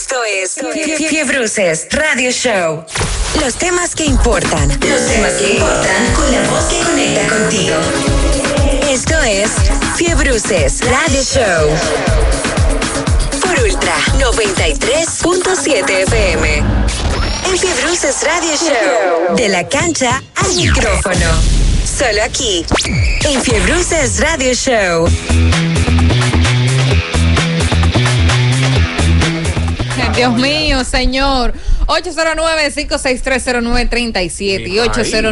Esto es Fiebruces Radio Show. Los temas que importan. Los temas que importan con la voz que conecta contigo. Esto es Fiebruces Radio Show. Por Ultra 93.7 FM. En Fiebruces Radio Show. De la cancha al micrófono. Solo aquí. En Fiebruces Radio Show. Dios mío, señor. 809-5630937 y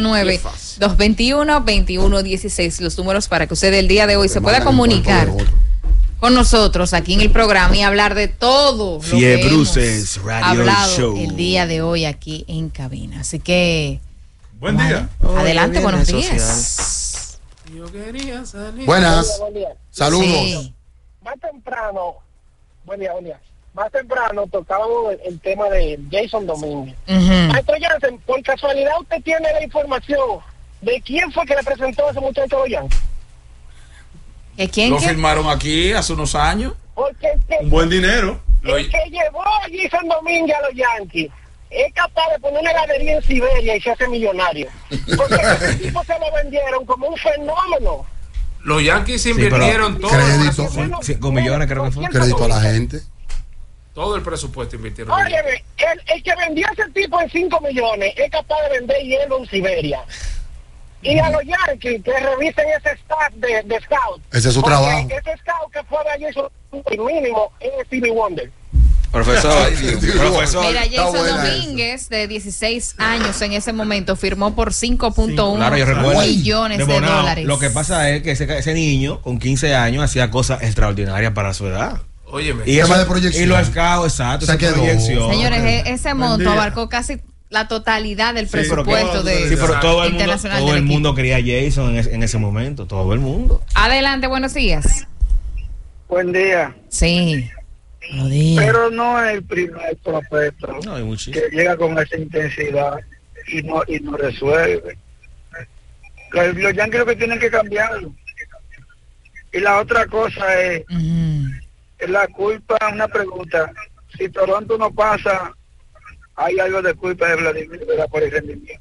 809-221-2116. Los números para que usted el día de hoy se pueda comunicar con nosotros aquí en el programa y hablar de todo lo que hemos hablado el día de hoy aquí en cabina. Así que buen día. Adelante, buenos días. Yo quería salir. Buenas. Saludos. Sí. Más temprano, buen día. Más temprano tocábamos el tema de Jason Domínguez. Maestro Jansen, por casualidad usted tiene la información de quién fue que le presentó a ese muchacho a los Yankees. ¿Quién? Lo firmaron aquí hace unos años. Porque un buen dinero. El que llevó a Jason Domínguez a los Yankees es capaz de poner una galería en Siberia y se hace millonario. Porque ese tipo se lo vendieron como un fenómeno. Los Yankees invirtieron todo. Crédito. 5 millones creo que fue. Crédito a la gente. Todo el presupuesto invirtieron. Óyeme, el que vendió a ese tipo en 5 millones es capaz de vender hielo en Siberia. Y a los Yankees que revisen ese staff de scout. Ese es su trabajo. Ese scout que fue de allí, el mínimo es Stevie Wonder. Profesor. Mira, Jason Domínguez, de 16 años en ese momento, firmó por 5.1 millones de dólares. Lo que pasa es que ese niño, con 15 años, hacía cosas extraordinarias para su edad. Óyeme. Y tema de proyección. Y los scouts, exacto. Se quedó. Señores, ese monto abarcó casi la totalidad del presupuesto pero todo internacional el mundo quería a Jason en ese momento. Todo el mundo. Adelante, buenos días. Buen día. Sí. Buenos días. Pero no es el primer prospecto No, hay muchísimo. que llega con esa intensidad y no resuelve. Los Yankees lo que tienen que cambiarlo. Y la otra cosa es la culpa, una pregunta. Si Toronto no pasa, hay algo de culpa de Vladimir, ¿verdad? Por el rendimiento.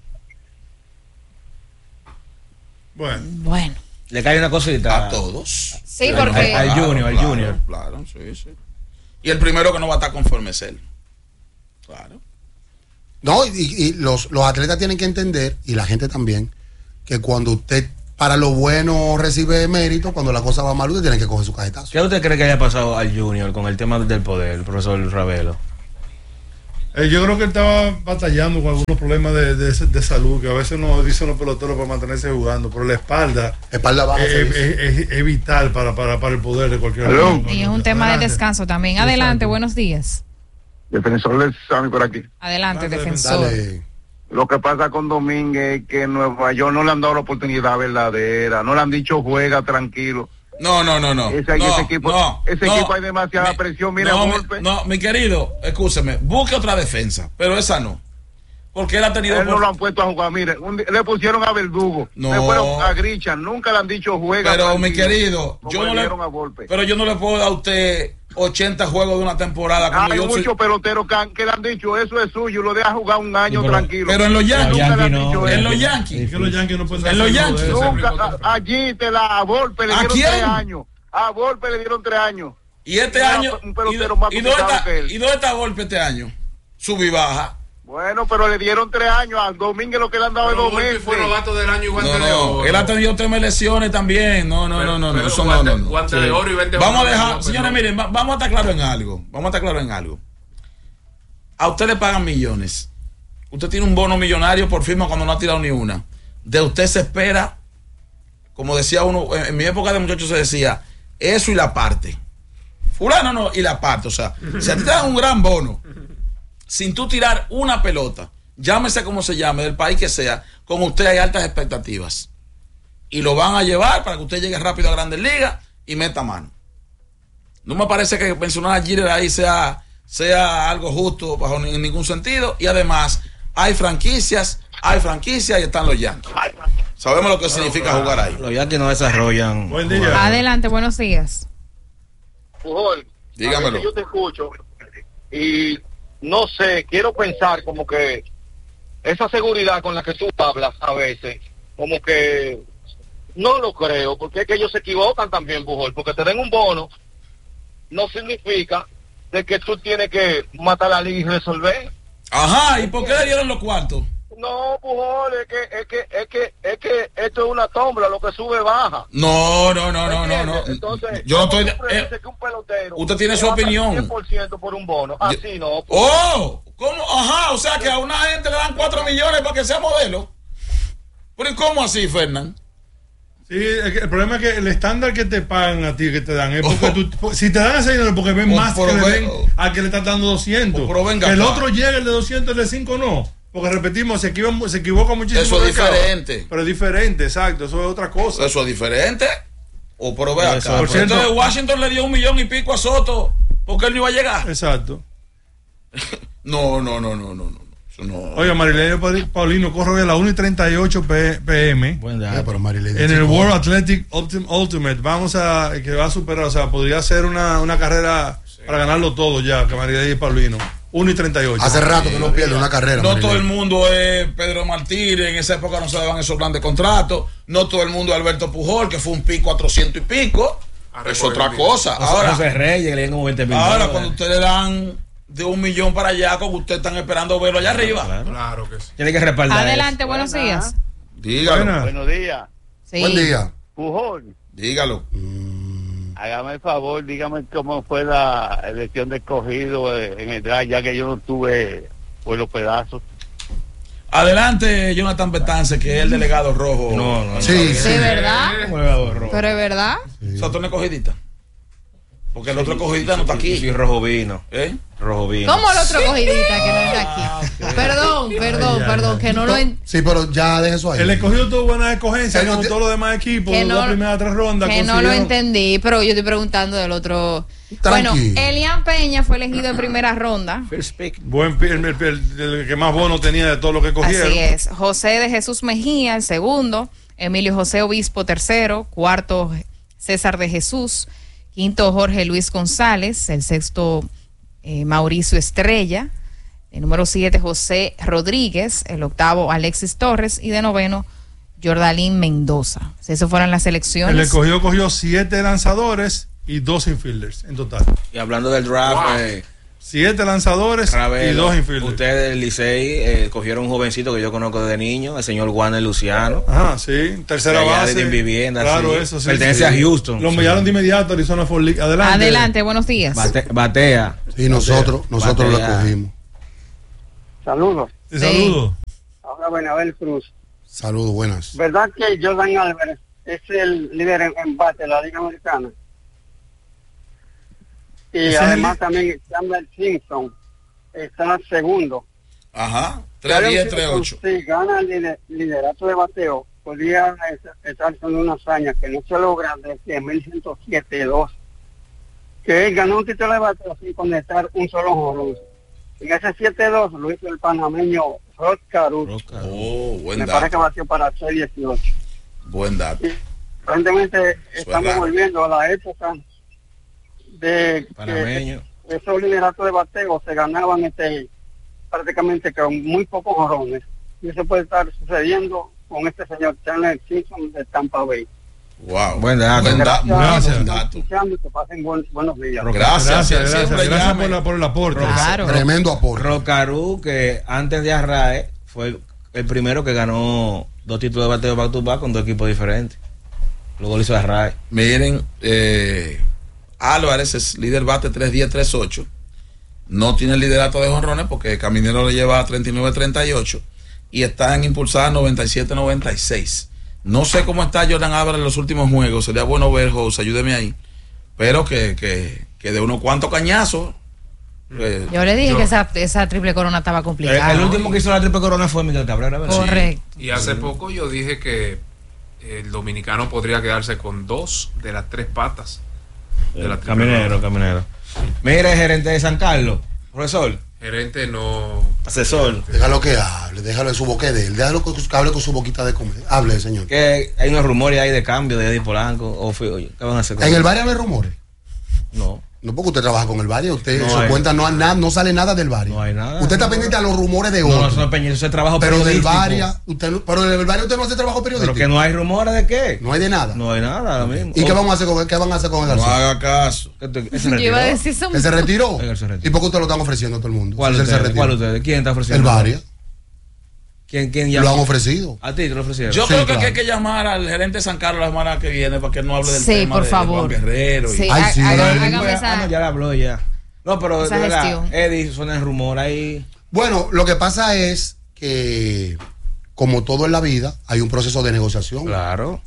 Bueno. Le cae una cosita A todos. Sí, porque al Junior. Claro, sí. Y el primero que no va a estar conforme es él. Claro. No, y los atletas tienen que entender, y la gente también, que cuando usted para lo bueno recibe mérito, cuando la cosa va mal, usted tiene que coger su cajetazo. ¿Qué usted cree que haya pasado al Junior con el tema del poder, el profesor Ravelo? Yo creo que él estaba batallando con algunos problemas de salud, que a veces nos dicen los peloteros para mantenerse jugando, pero la espalda baja es vital para el poder de cualquier momento. Y es un tema de descanso también. Adelante, buenos días. Defensor de Sammy por aquí. Adelante, defensor. Dale. Lo que pasa con Domínguez es que en Nueva York no le han dado la oportunidad verdadera, no le han dicho juega tranquilo. No. Ese equipo hay demasiada presión, mira golpe. Mi querido, escúcheme, busque otra defensa, pero esa no. Porque él ha tenido... Él no lo han puesto a jugar, mire, le pusieron a Verdugo, le fueron a Grichan, nunca le han dicho juega. Pero tranquilo, mi querido, yo no le puedo dar a usted 80 juegos de una temporada. Hay muchos peloteros que le han dicho eso es suyo, lo deja jugar un año tranquilo. Pero en los Yankees, En los Yankees no pueden en los Yankees. Nunca, allí a Volpe le dieron 3 años. A Volpe le dieron 3 años. Y este año, un pelotero más complicado que él. ¿Y dónde está Volpe este año? Sub y baja. Bueno, pero le dieron 3 años. Al Domínguez lo que le han dado es 2 meses. Fue novato del año y guante de oro. Él ha tenido 3 lesiones también. No. Guante de oro y 20. Vamos a dejar, señores, miren, vamos a estar claros en algo. A usted le pagan millones. Usted tiene un bono millonario por firma cuando no ha tirado ni una. De usted se espera, como decía uno, en mi época de muchachos se decía, eso y la parte. Fulano no, y la parte. O sea, si a ti te dan un gran bono, sin tú tirar una pelota, llámese como se llame, del país que sea, con usted hay altas expectativas. Y lo van a llevar para que usted llegue rápido a Grandes Ligas y meta mano. No me parece que mencionar a Jeter ahí sea algo justo bajo ningún sentido. Y además, hay franquicias y están los Yankees. Sabemos lo que significa jugar ahí. Los Yankees no desarrollan. Buen día. Adelante, buenos días. Pujol, dígamelo. Yo te escucho y no sé, quiero pensar como que esa seguridad con la que tú hablas a veces, como que no lo creo, porque es que ellos se equivocan también, Pujol, porque te den un bono no significa de que tú tienes que matar a alguien y resolver. Ajá, ¿y por qué le dieron los cuartos? No, Pujol, es que esto es una tómbola, lo que sube baja. No. Entonces, yo no estoy. Que un pelotero usted tiene su opinión. 100% por un bono, así no. Oh, ¿cómo? Ajá, o sea que a una gente le dan 4 millones para que sea modelo. Pero ¿y cómo así, Fernán? Sí, el problema es que el estándar que te pagan a ti, que te dan, es porque si te dan ese dinero, porque ven más que le ven al que le estás dando 200. Que el otro llega, el de 200, el de 5 no. Porque repetimos, se equivoca muchísimo. Eso es diferente. Pero es diferente, exacto, eso es otra cosa. Eso es diferente. O pero ve acá. Por cierto, entonces Washington le dio 1 millón y pico a Soto porque él no iba a llegar. Exacto. No. Oiga, Marilene Paulino corre a las 1:38 p.m. Buen día. En el World Athletic Ultimate. Que va a superar, o sea, podría ser una carrera para ganarlo todo ya, que Marilene Paulino. 1:38. Hace rato que no pierde una carrera. No todo el mundo es Pedro Martínez, en esa época no se daban esos grandes contratos. No todo el mundo es Alberto Pujol, que fue un pico a 300 y pico. Es otra cosa. Ahora, José Reyes, que le dieron como 20 mil. Ahora, cuando ustedes le dan de 1 millón para allá, como ustedes están esperando verlo allá arriba. Claro que sí. Tiene que respaldar. Adelante, buenos días. Dígalo. Buenos días. Sí. Buen día. Pujol, Dígalo. hágame el favor, dígame cómo fue la elección de escogido en el drive, ya que yo no tuve por los pedazos. Adelante, Jonathan Betance, que es el delegado rojo. No. Sí. ¿De verdad? Pero es verdad. O sea, tú no es cogidita. Porque el otro cogidita no está aquí. Sí, rojo vino. Rojo vino. ¿Cómo el otro cogidita que no está aquí? Perdón, que no lo Sí, pero ya deje eso ahí. El escogido tuvo buenas escogencias, como todos los demás equipos, las primeras 3 rondas. Que no lo entendí, pero yo estoy preguntando del otro. Tranquilo. Bueno, Elian Peña fue elegido en primera ronda. Buen el que más bono tenía de todo lo que cogieron. Así es. José de Jesús Mejía, el segundo. Emilio José Obispo, tercero. Cuarto, César de Jesús. Quinto, Jorge Luis González. El sexto, Mauricio Estrella. El número 7, José Rodríguez. El octavo, Alexis Torres. Y de noveno, Jordalín Mendoza. Esas fueron las elecciones. El escogido cogió 7 lanzadores y 2 infielders en total. Y hablando del draft, 7 lanzadores y 2 infielders. Ustedes del Licey cogieron un jovencito que yo conozco desde niño, el señor Warner Luciano. Ajá, sí, tercera base. De vivienda, claro, sí. eso sí. Pertenece a Houston. Lo enviaron de inmediato a Arizona Fall League. Adelante, buenos días. Batea. Sí, nosotros lo escogimos. Saludos. Sí. Saludos. Ahora Benabel Cruz. Saludos, buenas. ¿Verdad que Jordan Álvarez es el líder en bate de la Liga Americana? Y además también Campbell Simpson está segundo. Ajá, 3-10, 3-8. Si gana el liderato de bateo, podría estar con una hazaña que no se logra desde 1107-2. Que él ganó un título de bateo sin conectar un solo jonrón. En ese 7-2 lo hizo el panameño Rod Caruso. Buen Me dato. parece que batió para 6-18. Buen dato. Aparentemente estamos volviendo a la época de panameño. Que esos lideratos de bateo se ganaban prácticamente con muy pocos jonrones. Y eso puede estar sucediendo con este señor Chandler Simpson de Tampa Bay. Wow. Buen dato. Gracias. Que pasen buenos días. Gracias por el aporte. Claro. Tremendo aporte. Rocaru, que antes de Arrae fue el primero que ganó 2 títulos de bateo back to back con 2 equipos diferentes. Luego lo hizo Arrae. Miren, Álvarez es líder bate 3-10, 3-8. No tiene el liderato de jonrones porque Caminero le lleva a 39-38 y está en impulsada 97-96. No sé cómo está Jordan Álvarez en los últimos juegos. Sería bueno ver, José, ayúdeme ahí. Pero que de unos cuantos cañazos. Yo le dije que esa triple corona estaba complicada. El último que hizo la triple corona fue Miguel Cabrera, ¿verdad? Correcto. Y hace poco yo dije que el dominicano podría quedarse con 2 de las 3 patas de la triple Caminero. Mire, gerente de San Carlos, profesor. Gerente no. Asesor. Déjalo que hable, déjalo de su boque de él, déjalo que hable con su boquita de comer. Hable, señor. Que hay unos rumores ahí de cambio de Eddie Polanco. ¿Qué van a hacer con ¿En eso? el barrio hay rumores? No. No, porque usted trabaja con el Varia, usted en su cuenta no sale nada del Varia. No hay nada. Usted está pendiente a los rumores de otros. No, eso no es pendiente, eso es trabajo pero periodístico. Pero del Varia usted no hace trabajo periodístico. Pero que no hay rumores de qué. No hay de nada. No hay nada, ahora mismo. ¿Y qué van a hacer con el García? No haga caso. Yo iba a decir eso. ¿Él se retiró? ¿Y por qué usted lo están ofreciendo a todo el mundo? ¿Cuál ustedes? ¿Quién está ofreciendo? El Varia. ¿Quién lo han ofrecido? ¿A ti te lo ofrecieron? Yo creo que hay que llamar al gerente de San Carlos la semana que viene para que no hable del tema por favor. de Juan Guerrero. Sí, hágame esa. Ya la habló ya. No, pero de verdad, Eddie, suena el rumor ahí. Bueno, lo que pasa es que, como todo en la vida, hay un proceso de negociación. Claro.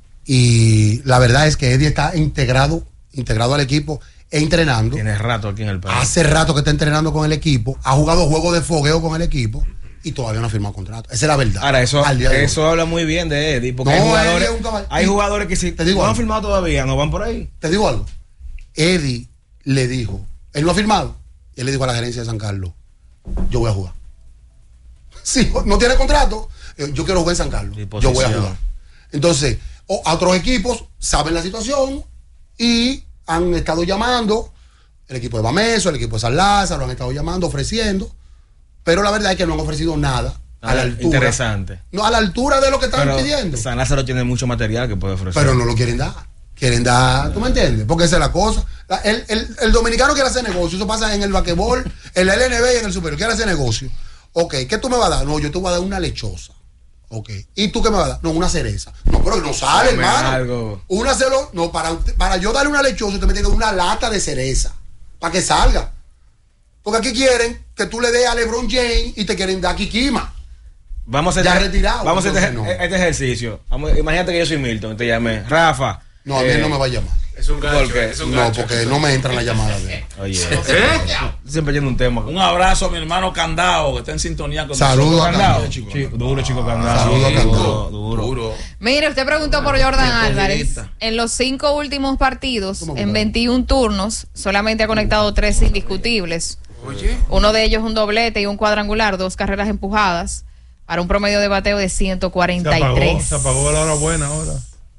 Y la verdad es que Eddie está integrado al equipo e entrenando. Tiene rato aquí en el país. Hace rato que está entrenando con el equipo. Ha jugado juegos de fogueo con el equipo. Y todavía no ha firmado contrato. Esa es la verdad. Ahora, eso habla muy bien de Eddie. Porque hay jugadores que si no han firmado todavía, no van por ahí. Te digo algo. Eddie le dijo, él no ha firmado. Él le dijo a la gerencia de San Carlos, yo voy a jugar. Si no tiene contrato, yo quiero jugar en San Carlos. Yo voy a jugar. Entonces, a otros equipos saben la situación y han estado llamando. El equipo de Bameso, el equipo de San Lázaro, lo han estado llamando, ofreciendo. Pero la verdad es que no han ofrecido nada a la altura. Interesante. No, a la altura de lo que están pidiendo. San Lázaro tiene mucho material que puede ofrecer. Pero no lo quieren dar. Quieren dar, ¿tú me entiendes? Porque esa es la cosa. El dominicano quiere hacer negocio. Eso pasa en el basquetbol, en la LNB y en el superior. Quiere hacer negocio. Ok, ¿qué tú me vas a dar? No, yo te voy a dar una lechosa. Ok. ¿Y tú qué me vas a dar? No, una cereza. No, pero no sale, hermano. Algo. No, para yo darle una lechosa, usted me tiene que dar una lata de cereza. Para que salga. Porque aquí quieren que tú le des a LeBron James y te quieren dar Kikima. Vamos a hacer este ejercicio. Imagínate que yo soy Milton y te llamé. Rafa. No, a mí no me va a llamar. Es un gancho. No, porque no me entran las llamadas de él. Oye, siempre yendo un tema. Un abrazo a mi hermano Candao, que está en sintonía con Saludos a Candao. Duro, chico Candao. Saludos a Candao. Duro. Mire, usted preguntó por Jordan Álvarez. En los 5 últimos partidos, en 21 turnos, solamente ha conectado 3 indiscutibles. Oye. Uno de ellos un doblete y un cuadrangular, 2 carreras empujadas, para un promedio de bateo de 143. Se apagó la hora buena ahora.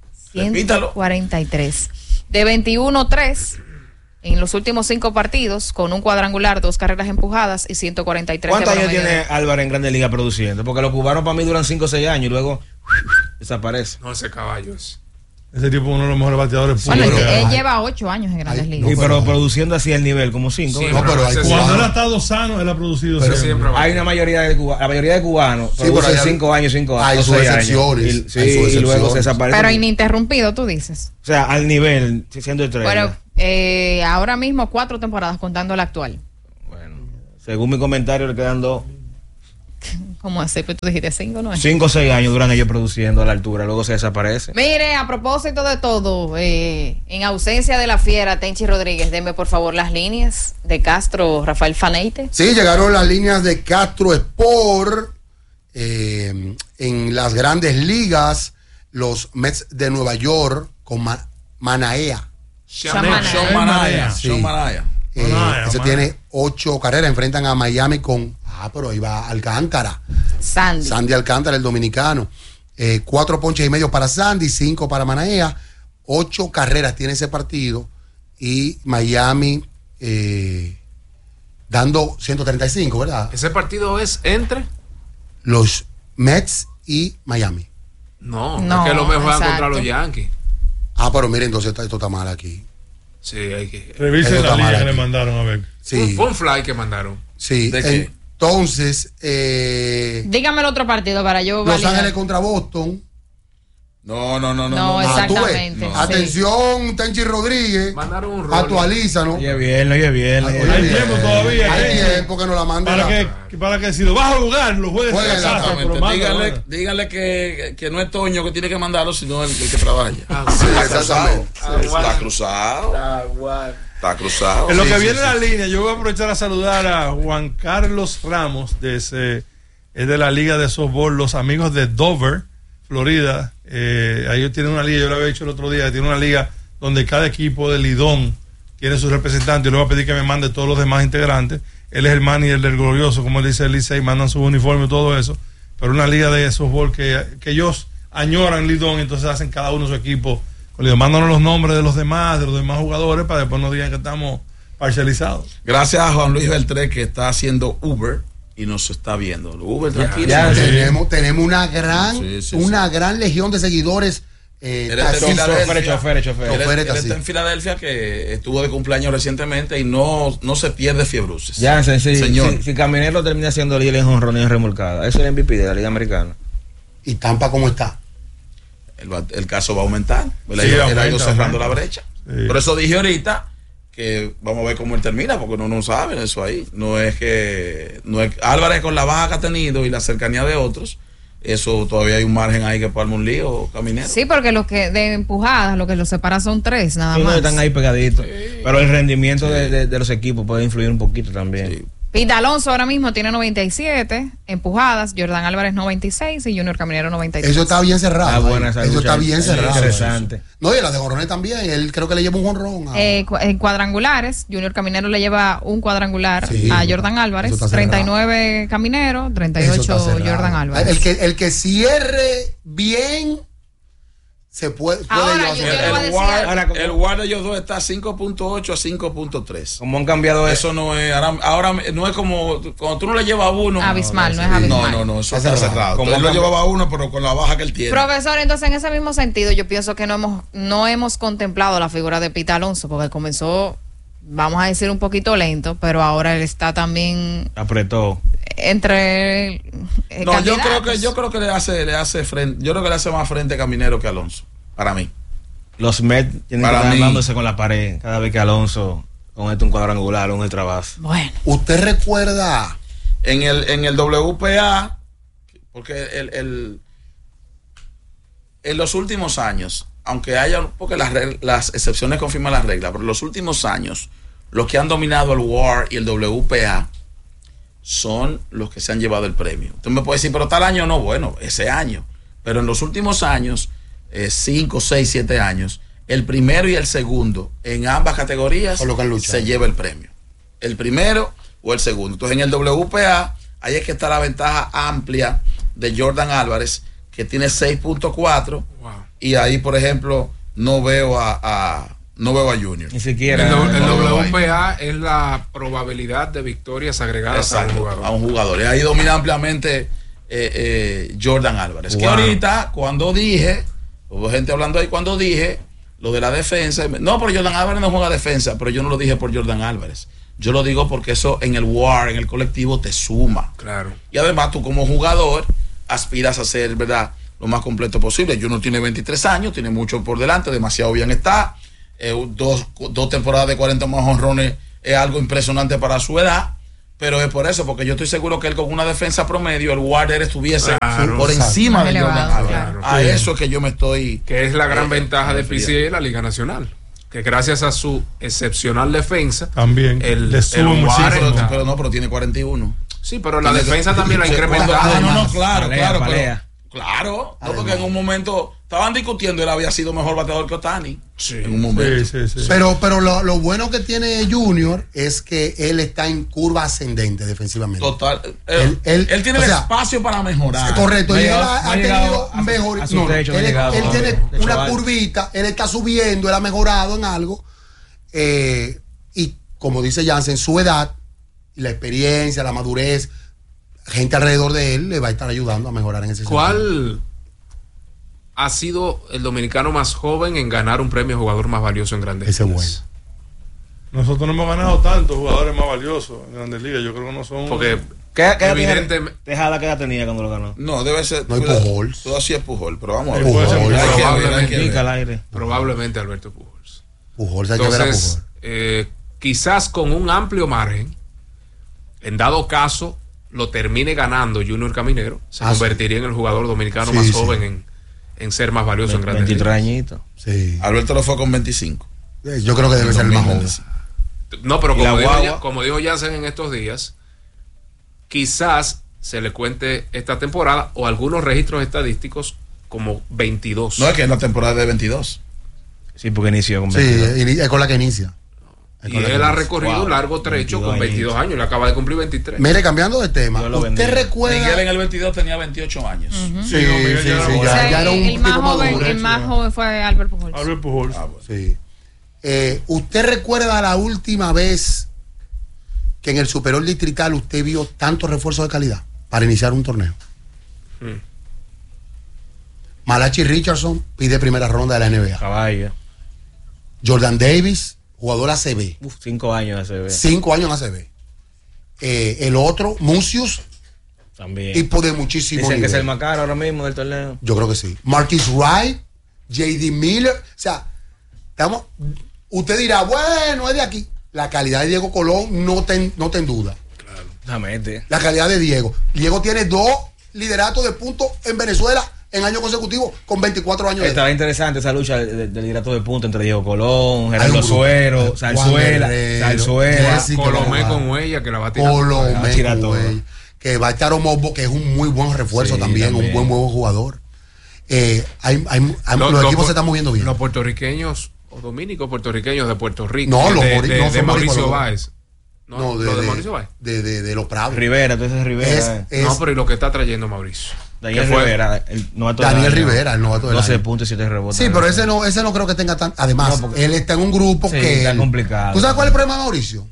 143. De 21-3 en los últimos 5 partidos, con un cuadrangular, 2 carreras empujadas y 143. ¿Cuántos años tiene Álvarez en Grandes Ligas produciendo? Porque los cubanos para mí duran 5 o 6 años y luego desaparece. No, ese caballo es. Ese tipo es uno de los mejores bateadores. Bueno, él lleva 8 años en Grandes Ligas. Pero produciendo así el nivel, como 5. Sí, cuando él ha estado sano, él ha producido siempre. Hay una mayoría de cubanos, la mayoría de cubanos producen 5 años, 5 años. Hay sus excepciones. Y luego se desaparece. Pero ininterrumpido, tú dices. O sea, al nivel, siendo estrella. Bueno, ahora mismo 4 temporadas contando la actual. Bueno, según mi comentario, le quedan 2. ¿Cómo así? Pues tú dijiste 5, ¿no es? 5 o 6 años duran ellos produciendo a la altura, luego se desaparece. Mire, a propósito de todo, en ausencia de la fiera, Tenchi Rodríguez, deme por favor las líneas de Castro, Rafael Faneite. Sí, llegaron las líneas de Castro Sport en las Grandes Ligas, los Mets de Nueva York con Manaea. Sean Manaea. Ese tiene 8 carreras, enfrentan a Miami con... pero ahí va Alcántara. Sandy Alcántara, el dominicano. 4 ponches y medio para Sandy, 5 para Manaea. 8 carreras tiene ese partido. Y Miami dando 135, ¿verdad? ¿Ese partido es entre? Los Mets y Miami. No, es que los Mets juegan contra los Yankees. Pero miren, entonces esto está mal aquí. Sí, hay que... Revisen la liga que le mandaron a ver. Sí. Fue un fly que mandaron. Sí. ¿De qué? Entonces, dígame el otro partido para yo Los Ángeles contra Boston. No, exactamente. No. Atención, Tenchi Rodríguez. Mandaron un rol. Actualízanos. Oye, bien. Hay tiempo todavía. Hay tiempo que nos la manden. Para que si lo vas a jugar, lo juegues en casa. Díganle que no es Toño que tiene que mandarlo, sino el que trabaja. Sí, exactamente. Está cruzado. Está cruzado. En lo que viene la línea, yo voy a aprovechar a saludar a Juan Carlos Ramos, es de la Liga de Softball, los amigos de Dover, Florida. Ellos tienen una liga, yo lo había dicho el otro día, tiene una liga donde cada equipo de Lidón tiene sus representantes. Yo le voy a pedir que me mande todos los demás integrantes. Él es el manager del Glorioso, como él dice el Licey, mandan su uniforme y todo eso. Pero una liga de softball que ellos añoran Lidón, entonces hacen cada uno su equipo. Mándanos los nombres de los demás jugadores para después no digan que estamos parcializado. Gracias a Juan Luis Beltré, que está haciendo Uber y nos está viendo. Uber, tranquilo. Tenemos una gran legión de seguidores. Él está en Filadelfia, que estuvo de cumpleaños recientemente y no se pierde fiebruces. Señor. Si Caminero termina siendo líder en jonrones y en remolcada, eso es el MVP de la Liga Americana. ¿Y Tampa cómo está? El caso va a aumentar. Él ha ido cerrando la brecha. Sí. Por eso dije ahorita que vamos a ver cómo él termina, porque uno no sabe eso ahí. No es Álvarez, con la baja que ha tenido y la cercanía de otros, eso todavía hay un margen ahí que palma un lío, Caminero. Sí, porque los que de empujadas, lo que los separa son 3 nada más. Están ahí pegaditos. Sí. Pero el rendimiento de los equipos puede influir un poquito también. Sí. Pete Alonso ahora mismo tiene 97 empujadas, Jordan Álvarez 96 y Junior Caminero 93. Eso está bien cerrado. Eso está bien cerrado. Interesante. No, y la de jonrones también. Él creo que le lleva un jonrón. En cuadrangulares, Junior Caminero le lleva un cuadrangular a Jordan Álvarez. 39 Caminero, 38 Jordan Álvarez. El que cierre bien se puede ahora, el WAR de ellos dos está 5.8 a 5.3. ¿Cómo han cambiado eso? No es ahora no es como cuando tú no le llevas a uno. Abismal, no es abismal. No, eso está cerrado. Como él lo llevaba a uno, pero con la baja que él tiene. Profesor, entonces en ese mismo sentido, yo pienso que no hemos contemplado la figura de Pete Alonso, porque comenzó, vamos a decir, un poquito lento, pero ahora él está también apretó entre yo creo que le hace frente. Yo creo que le hace más frente Caminero que Alonso, para mí. Los Mets tienen que estar dándose con la pared cada vez que Alonso con un cuadrangular o un trabazo. Bueno, usted recuerda en el WPA, porque en los últimos años, aunque haya, porque las excepciones confirman las reglas, pero en los últimos años los que han dominado el WAR y el WPA son los que se han llevado el premio. Usted me puede decir, pero tal año no, bueno, ese año. Pero en los últimos años, 5, 6, 7 años, el primero y el segundo en ambas categorías se lleva el premio. El primero o el segundo. Entonces en el WPA, ahí es que está la ventaja amplia de Jordan Álvarez, que tiene 6.4. Wow. Y ahí, por ejemplo, no veo a Junior. Ni siquiera. El WPA es la probabilidad de victorias agregadas a un jugador. Y ahí domina ampliamente Jordan Álvarez. Wow. Que ahorita, cuando dije, hubo gente hablando ahí, cuando dije lo de la defensa, no, pero Jordan Álvarez no juega defensa, pero yo no lo dije por Jordan Álvarez. Yo lo digo porque eso en el WAR, en el colectivo, te suma. Claro. Y además tú como jugador aspiras a ser, ¿verdad?, lo más completo posible. Junior tiene 23 años, tiene mucho por delante, demasiado bien está. Dos temporadas de 40 más jonrones es algo impresionante para su edad, pero es por eso, porque yo estoy seguro que él con una defensa promedio, el Warder estuviese por encima de Jordan Álvarez. A eso es que yo me estoy... Que es la gran ventaja de PCA en la Liga Nacional, que gracias a su excepcional defensa, también le sube muchísimo. Pero tiene 41. Sí, pero la defensa también la ha incrementado. Claro, porque en un momento estaban discutiendo, él había sido mejor bateador que Ohtani. Sí. En un momento. Sí. Pero lo bueno que tiene Junior es que él está en curva ascendente defensivamente. Total. Él tiene el espacio para mejorar. Correcto. Y él ha tenido mejor. Él tiene una curvita, él está subiendo, él ha mejorado en algo. Y como dice Jansen, su edad, la experiencia, la madurez, gente alrededor de él le va a estar ayudando a mejorar en ese sentido. ¿Cuál ha sido el dominicano más joven en ganar un premio jugador más valioso en Grandes Ligas? Ese es bueno. Nosotros no hemos ganado tantos jugadores más valiosos en Grandes Ligas. Yo creo que no son... Porque evidentemente... Tejada, ¿qué edad tenía cuando lo ganó? No, debe ser... No hay Pujols. Todo así es Pujols, pero vamos a ver. Probablemente Alberto Pujols. Pujols, hay que ver a Pujols. Quizás con un amplio margen, en dado caso lo termine ganando Junior Caminero, se convertiría en el jugador dominicano más joven en ser más valioso en Grandes Ligas. 23 añitos. Sí. Alberto lo fue con 25. Yo creo que debe ser el más joven. No, pero como dijo Jansen en estos días, quizás se le cuente esta temporada o algunos registros estadísticos como 22. No, es que es la temporada de 22. Sí, porque inició con 22. Sí, es con la que inicia. Y él ha recorrido un largo trecho con 22 años. Le acaba de cumplir 23. Mire, cambiando de tema, ¿usted recuerda? Miguel en el 22 tenía 28 años. Sí, ya era un el más joven fue Albert Pujols. Albert Pujols. Sí. ¿Usted recuerda la última vez que en el Superior Distrital usted vio tantos refuerzos de calidad para iniciar un torneo? Malachi Richardson pide primera ronda de la NBA. Caballo. Jordan Davis, jugador ACB. 5 años ACB. 5 años ACB. El otro, Mucius, también. Tipo de muchísimo Dicen nivel. que es el más caro ahora mismo del torneo. Yo creo que sí. Marquis Wright, J.D. Miller. O sea, usted dirá, bueno, es de aquí. La calidad de Diego Colón no ten duda. Claro. Exactamente. La calidad de Diego. Diego tiene 2 lideratos de puntos en Venezuela en años consecutivos con 24 años. Estaba interesante esa lucha del liderato de puntos entre Diego Colón, Gerardo Suero, Zarzuela, Colomé con Huella, que la va a tirar. Colomé con Huella, que va a estar Omosbo, que es un muy buen refuerzo también, un buen nuevo jugador. Los equipos se están moviendo bien. Los puertorriqueños o dominicos puertorriqueños de Puerto Rico. No, de Mauricio Báez. No, de Mauricio Báez. De los Prados. Rivera, entonces Rivera. No, pero ¿y lo que está trayendo Mauricio? Daniel Rivera, el novato Daniel Rivera, el novato del 12 año. puntos y 7 rebotes. Sí, pero ese no creo que tenga tan. Además, él está en un grupo que. Está complicado. ¿Tú sabes cuál es el problema de Mauricio?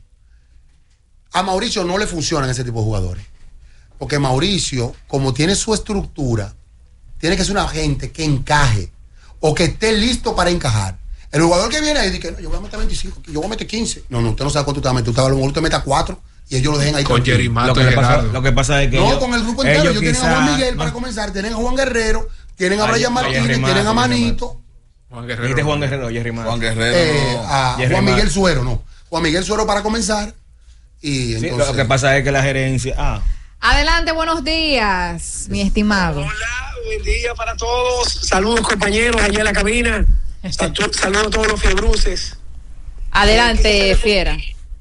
A Mauricio no le funcionan ese tipo de jugadores. Porque Mauricio, como tiene su estructura, tiene que ser una gente que encaje o que esté listo para encajar. El jugador que viene ahí dice que no, yo voy a meter 25, yo voy a meter 15. No, usted no sabe cuánto usted va a meter. Usted a lo mejor usted mete 4 y ellos lo dejen ahí. Con Jerry Mato lo que pasa es que. No, con el grupo entero. Ellos tienen a Juan Miguel para comenzar, tienen a Juan Guerrero, tienen a Brian Martínez, tienen a Manito. Juan Guerrero, Jerry Mato. Juan Guerrero. A Juan Miguel Suero, no. Juan Miguel Suero para comenzar. Y entonces, lo que pasa es que la gerencia. Adelante, buenos días, mi estimado. Hola, buen día para todos. Saludos, compañeros, allá en la cabina. Saludos a todos los fiebruces. Adelante, Fiera.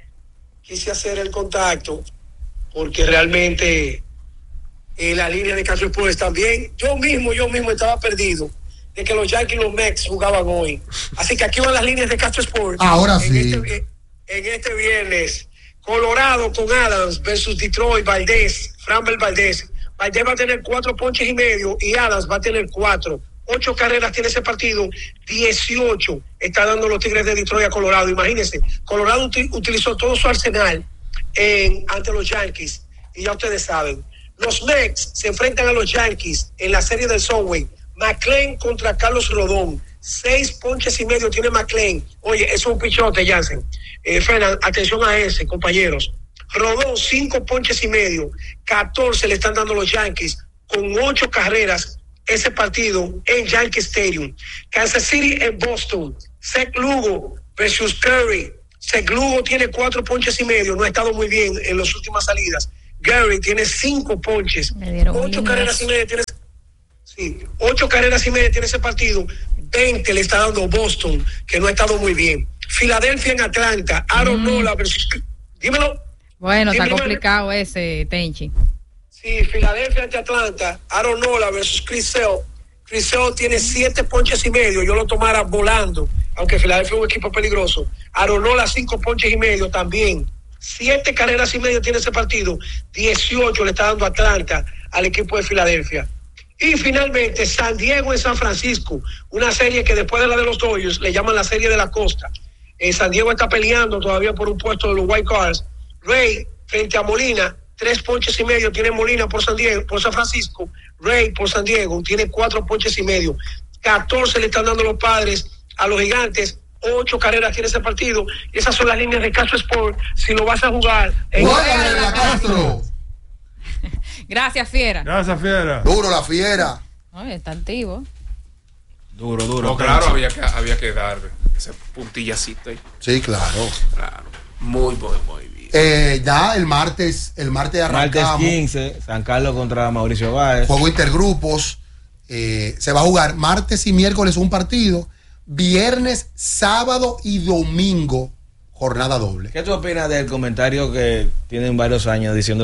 Quise hacer el contacto porque realmente la línea de Castro Sport está bien. Yo mismo estaba perdido de que los Yankees y los Mets jugaban hoy. Así que aquí van las líneas de Castro Sport. Ahora sí. En este viernes, Colorado con Adams versus Detroit, Framber Valdez. Valdez va a tener 4 ponches y medio y Adams va a tener 4. 8 carreras tiene ese partido, 18 está dando los Tigres de Detroit a Colorado. Imagínense, Colorado utilizó todo su arsenal ante los Yankees y ya ustedes saben. Los Mets se enfrentan a los Yankees en la serie del Subway. McLean contra Carlos Rodón. 6 ponches y medio tiene McLean. Oye, eso es un pichote, Jansen. Fernan, atención a ese, compañeros. Rodón, 5 ponches y medio. 14 le están dando los Yankees con 8 carreras ese partido en Yankee Stadium. Kansas City en Boston. Zach Lugo versus Curry. Zach Lugo tiene 4 ponches y medio. No ha estado muy bien en las últimas salidas. Gary tiene 5 ponches. 8 carreras y media tiene. Sí, 8 carreras y media tiene ese partido. 20 le está dando Boston, que no ha estado muy bien. Filadelfia en Atlanta. Aaron Nola versus. Dímelo. Bueno, está complicado ese, Tenchi. Sí, Filadelfia ante Atlanta. Aaron Nola versus Chris Sale. Chris Sale tiene 7 ponches y medio. Yo lo tomara volando, aunque Filadelfia es un equipo peligroso. Aaron Nola, 5 ponches y medio también. 7 carreras y medio tiene ese partido. 18 le está dando Atlanta al equipo de Filadelfia. Y finalmente, San Diego en San Francisco. Una serie que después de la de los Dodgers le llaman la serie de la costa. San Diego está peleando todavía por un puesto de los White Cards. Ray frente a Molina. 3 ponches y medio tiene Molina por San Francisco. Ray por San Diego tiene 4 ponches y medio. 14 le están dando los Padres a los Gigantes. 8 carreras tiene ese partido. Y esas son las líneas de Castro Sport. Si lo vas a jugar en la Castro. Gracias, Fiera. Gracias, Fiera. Duro la Fiera. Oye, está activo. Duro. No, claro, había que dar ese puntillacito ahí. Sí, claro. Muy bien. Ya el martes arrancamos. Martes 15, San Carlos contra Mauricio Báez. Juego intergrupos. Se va a jugar martes y miércoles un partido. Viernes, sábado y domingo, jornada doble. ¿Qué tú opinas del comentario que tienen varios años diciendo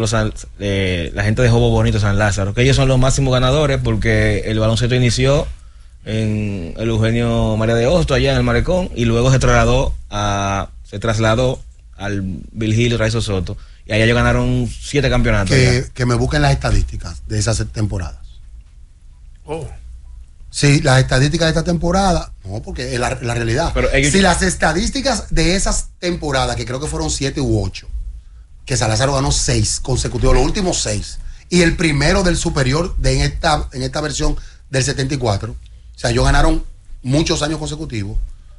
la gente de Jobo Bonito San Lázaro? Que ellos son los máximos ganadores porque el baloncesto inició en el Eugenio María de Hostos, allá en el Malecón, y luego se trasladó al Virgilio Raizo Soto, y allá ellos ganaron 7 campeonatos. Que me busquen las estadísticas de esas temporadas. Sí, las estadísticas de esta temporada, no, porque es la realidad. Pero si las estadísticas de esas temporadas, que creo que fueron 7 u 8, que Salazar ganó 6 consecutivos, los últimos 6, y el primero del superior en esta versión del 74, o sea, ellos ganaron muchos años consecutivos.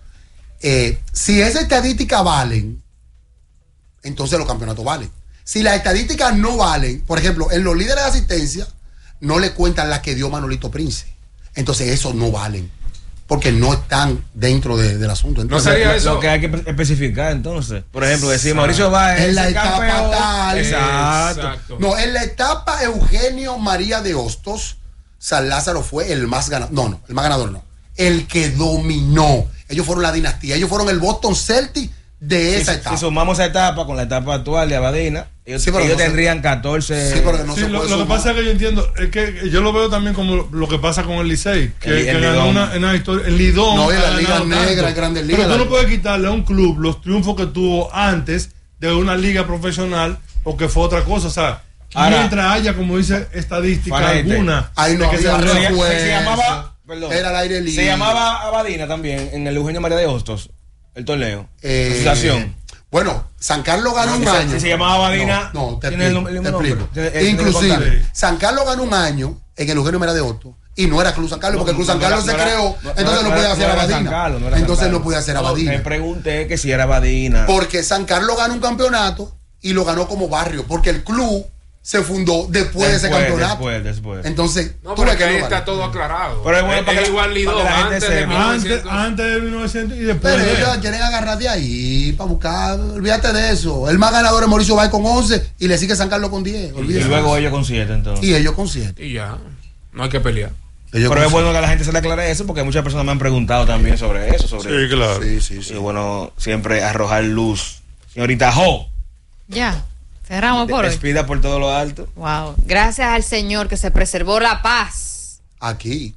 Si esas estadísticas valen, entonces los campeonatos valen. Si las estadísticas no valen, por ejemplo, en los líderes de asistencia no le cuentan las que dio Manolito Prince. Entonces esos no valen, porque no están dentro del asunto. Entonces, no sería eso lo que hay que especificar entonces. Por ejemplo, decir Mauricio Báez en la etapa tal. Exacto. No, en la etapa Eugenio María de Hostos, San Lázaro fue el más ganador. No, el más ganador no. El que dominó. Ellos fueron la dinastía. Ellos furon el Boston Celtics de esa etapa. Si sumamos esa etapa con la etapa actual de Abadina, ellos tendrían 14. Sí, pero no lo que pasa es que yo entiendo, es que yo lo veo también como lo que pasa con el Licey, que ganó una historia. El Lidón. No, la Liga Negra, el Grandes Ligas. Pero tú no puedes quitarle a un club los triunfos que tuvo antes de una liga profesional, porque fue otra cosa. O sea, ahora, mientras haya, como dice estadística alguna, ahí no, que se llamaba. Perdón. Era al aire libre. Se llamaba Abadina también en el Eugenio María de Hostos, el torneo. Asociación. Bueno, San Carlos ganó un año. Se llamaba Abadina. No, te explico. Inclusive, San Carlos ganó un año en el Eugenio María de Hostos y no era Club San Carlos, porque el Club San Carlos se creó, entonces no podía hacer Abadina. Entonces no podía hacer Abadina. Me pregunté que si era Abadina. Porque San Carlos ganó un campeonato y lo ganó como barrio, porque el club se fundó después de ese campeonato. Después. Entonces, no, pero que ahí está todo aclarado. Pero es bueno para que igual Lidón antes de 1900 y después. Pero ellos quieren agarrar de ahí para buscar. Olvídate de eso. El más ganador es Mauricio Báez con 11 y le sigue San Carlos con 10. Y luego ellos con 7 entonces. Y ellos con 7. Y ya. No hay que pelear. Pero es bueno que a la gente se le aclare eso, porque muchas personas me han preguntado también sobre eso. Sí, claro. Sí. Y bueno, siempre arrojar luz. Señorita Jo. Ya. Cerramos por hoy. Despida por todo lo alto. Wow. Gracias al Señor que se preservó la paz. Aquí.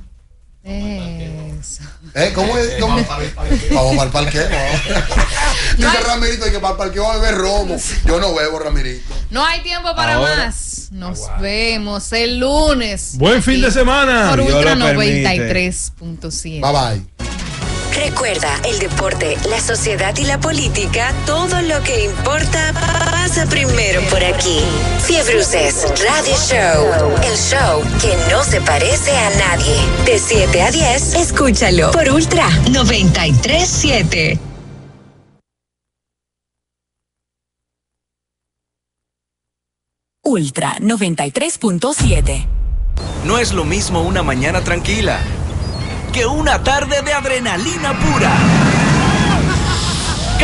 Eso. ¿Cómo es? Vamos para el parqueo. Dice Ramirito que para el parqueo va a beber romo. Yo no bebo, Ramirito. No hay tiempo para más. Nos vemos el lunes. Buen fin de semana. Por Ultra 93.7. Bye bye. Recuerda, el deporte, la sociedad y la política, todo lo que importa pasa primero por aquí. Fiebruces Radio Show, el show que no se parece a nadie. De 7 a 10, escúchalo por Ultra 93.7. Ultra 93.7. No es lo mismo una mañana tranquila que una tarde de adrenalina pura.